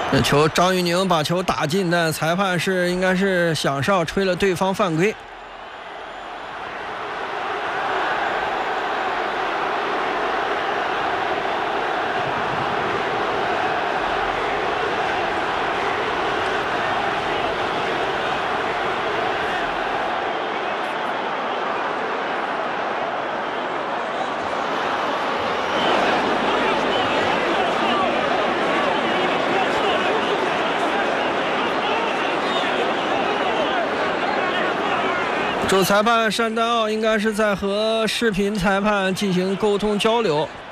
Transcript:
这球张玉宁把球打进，但裁判应该是响哨吹了对方犯规。主裁判单丹奥应该是在和视频裁判进行沟通交流。